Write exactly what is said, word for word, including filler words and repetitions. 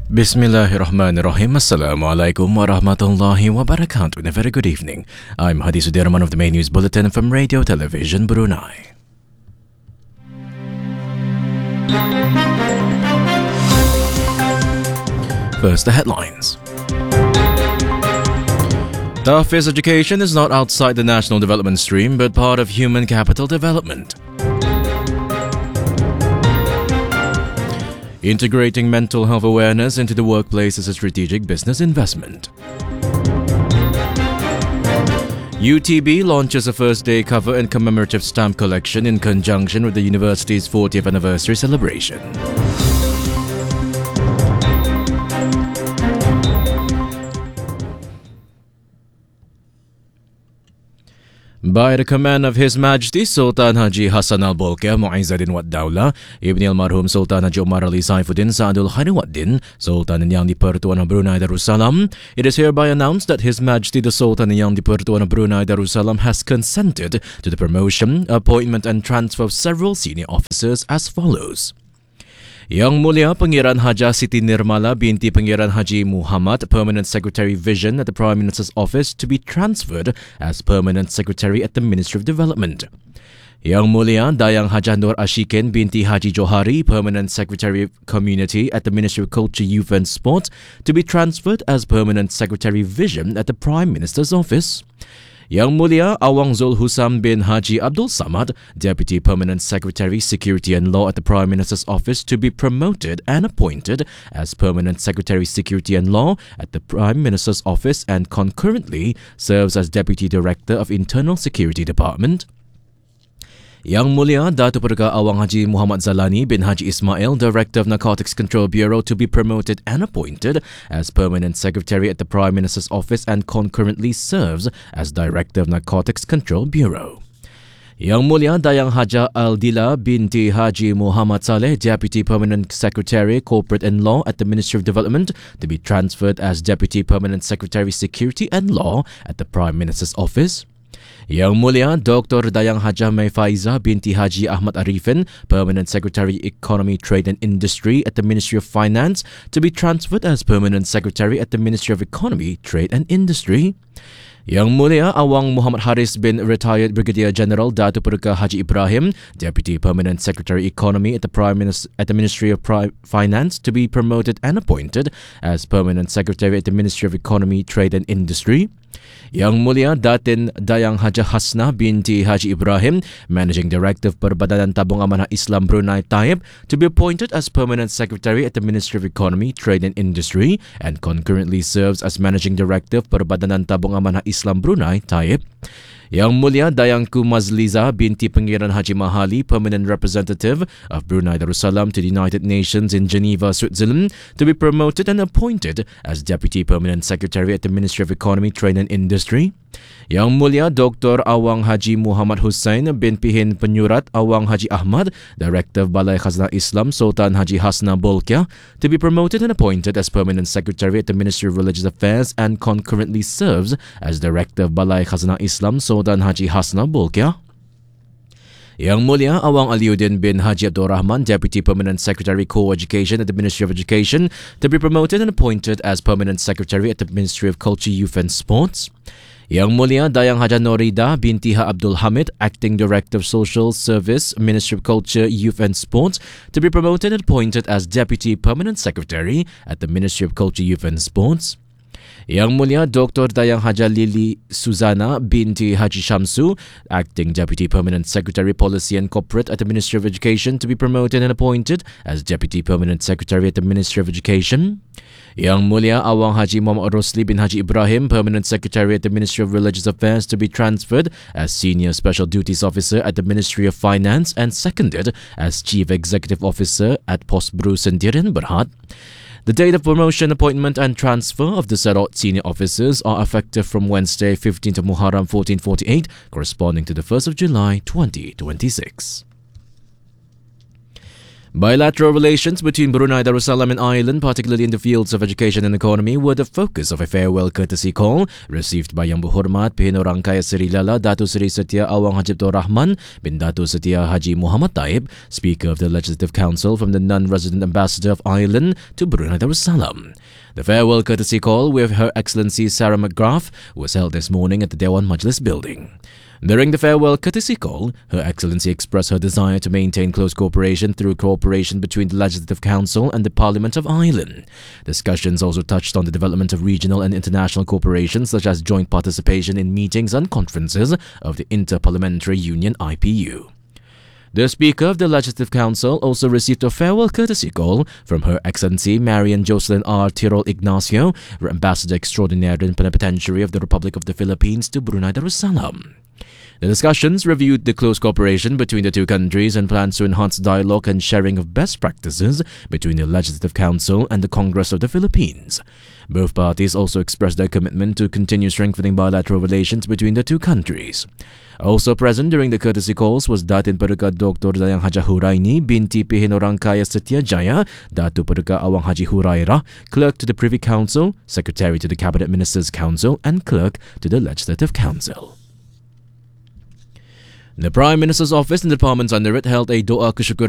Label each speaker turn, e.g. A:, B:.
A: Bismillahirrahmanirrahim. Assalamualaikum warahmatullahi wabarakatuh. And a very good evening. I'm Hadi Sudirman of the main news bulletin from Radio Television Brunei. First, the headlines. Tahfiz education is not outside the national development stream but part of human capital development. Integrating mental health awareness into the workplace is a strategic business investment. U T B launches a first day cover and commemorative stamp collection in conjunction with the university's fortieth anniversary celebration. By the command of His Majesty Sultan Haji Hassan Al Bolkiah Mu'izzuddin Wad Dawlah, Ibn al-Marhum Sultan Haji Umar Ali Saifuddin Saadul Khairi Wad Din, Sultan and Yang di-Pertuan of Brunei Darussalam, it is hereby announced that His Majesty the Sultan and Yang di-Pertuan of Brunei Darussalam has consented to the promotion, appointment and transfer of several senior officers as follows. Yang Mulia Pangeran Haja Siti Nirmala binti Pangeran Haji Muhammad, Permanent Secretary Vision at the Prime Minister's Office, to be transferred as Permanent Secretary at the Ministry of Development. Yang Mulia Dayang Haja Nur Ashikin binti Haji Johari, Permanent Secretary of Community at the Ministry of Culture, Youth and Sport, to be transferred as Permanent Secretary Vision at the Prime Minister's Office. Yang Mulia Awang Zul Husam bin Haji Abdul Samad, Deputy Permanent Secretary Security and Law at the Prime Minister's Office, to be promoted and appointed as Permanent Secretary Security and Law at the Prime Minister's Office and concurrently serves as Deputy Director of Internal Security Department. Yang Mulia Datuk Perga Awang Haji Muhammad Zalani bin Haji Ismail, Director of Narcotics Control Bureau, to be promoted and appointed as Permanent Secretary at the Prime Minister's Office and concurrently serves as Director of Narcotics Control Bureau. Yang Mulia Dayang Haja Aldila binti Haji Muhammad Saleh, Deputy Permanent Secretary Corporate and Law at the Ministry of Development, to be transferred as Deputy Permanent Secretary Security and Law at the Prime Minister's Office. Yang Mulia Doctor Dayang Haja Mai Faiza binti Haji Ahmad Arifin, Permanent Secretary Economy, Trade and Industry at the Ministry of Finance, to be transferred as Permanent Secretary at the Ministry of Economy, Trade and Industry. Yang Mulia Awang Muhammad Haris bin Retired Brigadier General Datuk Perga Haji Ibrahim, Deputy Permanent Secretary Economy at the Prime Minister at the Ministry of Pri- Finance, to be promoted and appointed as Permanent Secretary at the Ministry of Economy, Trade and Industry. Yang Mulia Datin Dayang Haja Hasna binti Haji Ibrahim, Managing Director of Perbadanan Tabung Amanah Islam Brunei Taib, to be appointed as Permanent Secretary at the Ministry of Economy, Trade and Industry and concurrently serves as Managing Director of Perbadanan Tabung Amanah Islam Brunei Taib. Yang Mulia Dayangku Mazliza binti Pangeran Haji Mahali, Permanent Representative of Brunei Darussalam to the United Nations in Geneva, Switzerland, to be promoted and appointed as Deputy Permanent Secretary at the Ministry of Economy, Trade and Industry. Yang Mulia Doctor Awang Haji Muhammad Hussein bin Pihin Penyurat Awang Haji Ahmad, Director of Balai Khazanah Islam Sultan Haji Hasna Bolkiah, to be promoted and appointed as Permanent Secretary at the Ministry of Religious Affairs and concurrently serves as Director of Balai Khazanah Islam Sultan Haji Hasna Bolkiah. Yang Mulia Awang Aliuddin bin Haji Abdul Rahman, Deputy Permanent Secretary Co-Education at the Ministry of Education, to be promoted and appointed as Permanent Secretary at the Ministry of Culture, Youth and Sports. Yang Mulia Dayang Haja Norida binti Ha Abdul Hamid, Acting Director of Social Service, Ministry of Culture, Youth and Sports, to be promoted and appointed as Deputy Permanent Secretary at the Ministry of Culture, Youth and Sports. Yang Mulia Doctor Dayang Haja Lili Suzana binti Haji Shamsu, Acting Deputy Permanent Secretary Policy and Corporate at the Ministry of Education, to be promoted and appointed as Deputy Permanent Secretary at the Ministry of Education. Yang Mulia Awang Haji Muhammad Rosli bin Haji Ibrahim, Permanent Secretary at the Ministry of Religious Affairs, to be transferred as Senior Special Duties Officer at the Ministry of Finance and seconded as Chief Executive Officer at Posbru Sendirian Berhad. The date of promotion, appointment and transfer of the said senior officers are effective from Wednesday, fifteenth of Muharram fourteen forty-eight, corresponding to the first of July twenty twenty-six. Bilateral relations between Brunei Darussalam and Ireland, particularly in the fields of education and economy, were the focus of a farewell courtesy call received by Yang Berhormat Pihinurang Kaya Seri Lala Datuk Seri Setia Awang Haji Abdul Rahman bin Datuk Setia Haji Muhammad Taib, Speaker of the Legislative Council, from the non-resident ambassador of Ireland to Brunei Darussalam. The farewell courtesy call with Her Excellency Sarah McGrath was held this morning at the Dewan Majlis building. During the farewell courtesy call, Her Excellency expressed her desire to maintain close cooperation through cooperation between the Legislative Council and the Parliament of Ireland. Discussions also touched on the development of regional and international cooperation, such as joint participation in meetings and conferences of the Inter-Parliamentary Union I P U. The Speaker of the Legislative Council also received a farewell courtesy call from Her Excellency Marian Jocelyn R. Tirol Ignacio, Ambassador Extraordinary and Plenipotentiary of the Republic of the Philippines to Brunei Darussalam. The discussions reviewed the close cooperation between the two countries and plans to enhance dialogue and sharing of best practices between the Legislative Council and the Congress of the Philippines. Both parties also expressed their commitment to continue strengthening bilateral relations between the two countries. Also present during the courtesy calls was Datin Paduka Doctor Dayang Haja Huraini binti Pihinurang Kaya Setiajaya, Datu Paduka Awang Haji Huraira, Clerk to the Privy Council, Secretary to the Cabinet Ministers Council, and Clerk to the Legislative Council. The Prime Minister's Office and departments under it held a Doa Kesyukuran